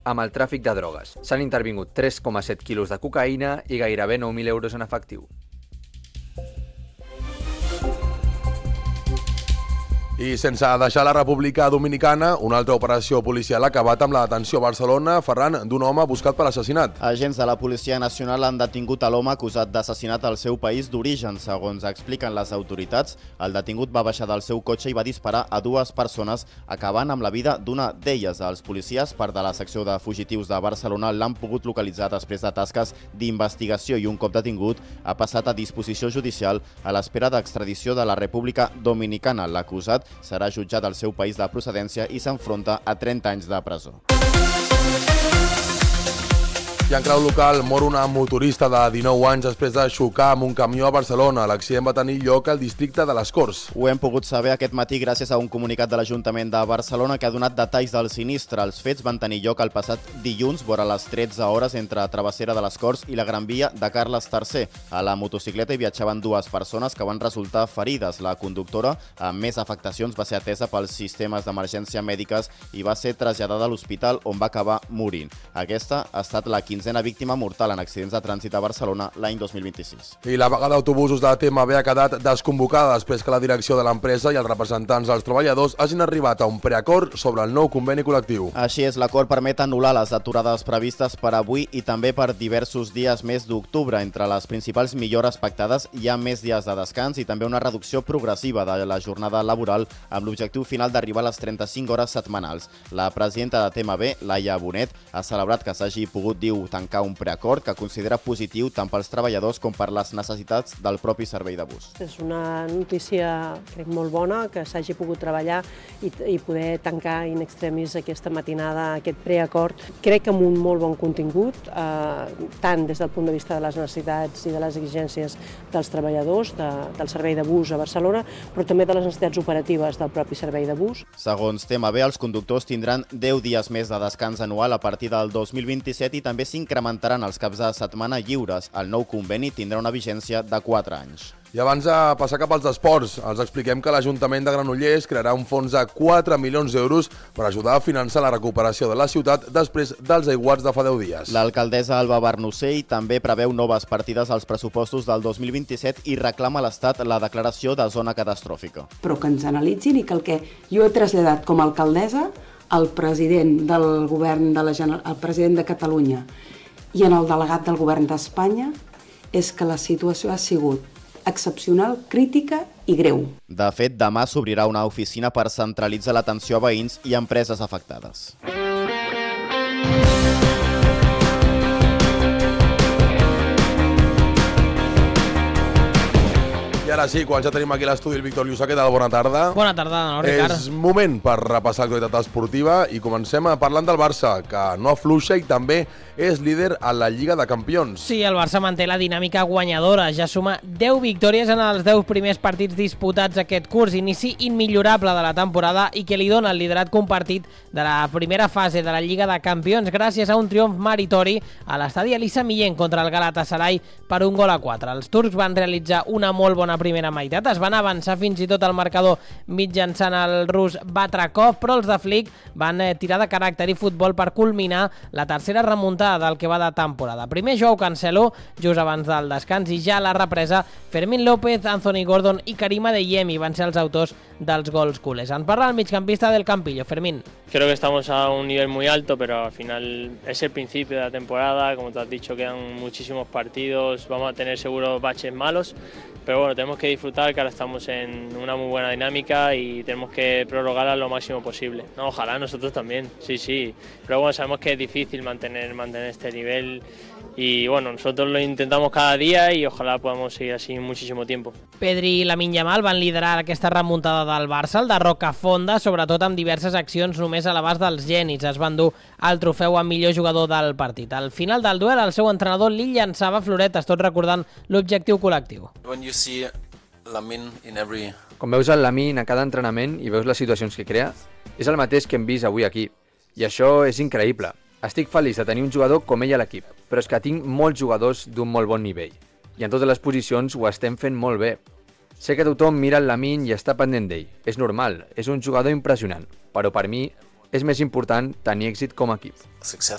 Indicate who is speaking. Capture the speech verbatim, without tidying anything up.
Speaker 1: amb el tràfic de drogues. S'han intervingut tres coma set quilos de cocaïna i gairebé nou mil euros en efectiu.
Speaker 2: I sense deixar la República Dominicana, una altra operació policial ha acabat amb la detenció a Barcelona, Ferran, d'un home buscat per assassinat.
Speaker 3: Agents de la Policia Nacional han detingut a l'home acusat d'assassinat al seu país d'origen. Segons expliquen les autoritats, el detingut va baixar del seu cotxe i va disparar a dues persones, acabant amb la vida d'una d'elles. Els policies, part de la secció de fugitius de Barcelona, l'han pogut localitzar després de tasques d'investigació i un cop detingut ha passat a disposició judicial a l'espera d'extradició de la República Dominicana. L'acusat serà jutjat al seu país de procedència i s'enfronta a trenta anys de presó.
Speaker 2: I en clau local, mor una motorista de dinou anys després de xocar amb un camió a Barcelona. L'accident va tenir lloc al districte de les Corts.
Speaker 3: Ho hem pogut saber aquest matí gràcies a un comunicat de l'Ajuntament de Barcelona que ha donat detalls del sinistre. Els fets van tenir lloc el passat dilluns, vora les tretze hores, entre Travessera de les Corts i la Gran Via de Carles tercer. A la motocicleta hi viatjaven dues persones que van resultar ferides. La conductora, amb més afectacions, va ser atesa pels sistemes d'emergència mèdiques i va ser traslladada a l'hospital on va acabar morint. Aquesta ha estat la quinzena víctima mortal en accidents de trànsit a Barcelona l'any dos mil vint-i-sis.
Speaker 2: I la vaga d'autobusos de T M B ha quedat desconvocada després que la direcció de l'empresa i els representants dels treballadors hagin arribat a un preacord sobre el nou conveni col·lectiu.
Speaker 3: Així és, l'acord permet anul·lar les aturades previstes per avui i també per diversos dies més d'octubre. Entre les principals millores pactades hi ha més dies de descans i també una reducció progressiva de la jornada laboral amb l'objectiu final d'arribar a les trenta-cinc hores setmanals. La presidenta de T M B, Laia Bonet, ha celebrat que s'hagi pogut, diu, tancar un preacord que considera positiu tant pels treballadors com per les necessitats del propi servei de bus.
Speaker 4: És una notícia, crec, molt bona que s'hagi pogut treballar i, i poder tancar in extremis aquesta matinada, aquest preacord. Crec que amb un molt bon contingut, eh, tant des del punt de vista de les necessitats i de les exigències dels treballadors de, del servei de bus a Barcelona, però també de les necessitats operatives del propi servei de bus.
Speaker 3: Segons T M B, els conductors tindran deu dies més de descans anual a partir del dos mil vint-i-set i també s'incrementaran els caps de setmana lliures. El nou conveni tindrà una vigència de quatre anys.
Speaker 2: I abans de passar cap als esports, els expliquem que l'Ajuntament de Granollers crearà un fons de quatre milions d'euros per ajudar a finançar la recuperació de la ciutat després dels aiguats de fa deu dies.
Speaker 3: L'alcaldessa Alba Barnusell també preveu noves partides als pressupostos del dos mil vint-i-set i reclama a l'Estat la declaració de zona catastròfica.
Speaker 5: Però que ens analitzin i que el que jo he traslladat com a alcaldessa al president del govern de la Generalitat, al president de Catalunya i en el delegat del govern d'Espanya és que la situació ha sigut excepcional, crítica i greu.
Speaker 3: De fet, demà s'obrirà una oficina per centralitzar l'atenció a veïns i empreses afectades.
Speaker 2: I ara sí, quan ja tenim aquí a l'estudi el Víctor Lluçà, què tal? Bona tarda.
Speaker 6: Bona tarda, no, Ricard.
Speaker 2: És moment per repassar l'actualitat esportiva i comencem parlant del Barça, que no afluixa i també és líder a la Lliga de Campions.
Speaker 6: Sí, el Barça manté la dinàmica guanyadora, ja suma deu victòries en els deu primers partits disputats aquest curs, inici immillorable de la temporada i que li dona el liderat compartit de la primera fase de la Lliga de Campions gràcies a un triomf meritori a l'estadi Elisa Millén contra el Galatasaray per un gol a quatre. Els turcs van realitzar una molt bona primera meitat, es van avançar fins i tot al marcador mitjançant el rus Batrakov, però els de Flick van eh, tirar de caràcter i futbol per culminar la tercera remuntada del que va de temporada. Primer Joao Cancelo, just abans del descans, i ja a la represa Fermín López, Anthony Gordon i Karim Adeyemi van ser els autors dels gols culers. En parla el migcampista del Campillo, Fermín.
Speaker 7: Creo que estamos a un nivel muy alto, pero al final es el principio de la temporada, como te has dicho, quedan muchísimos partidos, vamos a tener seguro baches malos, pero bueno, tenemos que disfrutar, que ahora estamos en una muy buena dinámica y tenemos que prorrogarla lo máximo posible. No, ojalá nosotros también, sí, sí, pero bueno, sabemos que es difícil mantener, mantener este nivel y bueno, nosotros lo intentamos cada día y ojalá podamos seguir así muchísimo tiempo.
Speaker 6: Pedri i Lamine Yamal van liderar aquesta remuntada del Barça, el de Rocafonda, sobretot amb diverses accions només a l'abast dels genis. Es van dur el trofeu a millor jugador del partit. Al final del duel, el seu entrenador li llançava floretes, tot recordant l'objectiu col·lectiu.
Speaker 8: When you see Lamine in every...
Speaker 1: Quan veus el Lamine a cada entrenament i veus les situacions que crea, és el mateix que hem vist avui aquí. I això és increïble. Estic feliç de tenir un jugador com ell a l'equip, però és que tinc molts jugadors d'un molt bon nivell. I en totes les posicions ho estem fent molt bé. Sé que tothom mira el Lamine i està pendent d'ell. És normal, és un jugador impressionant. Però per mi és més important tenir èxit com a equip.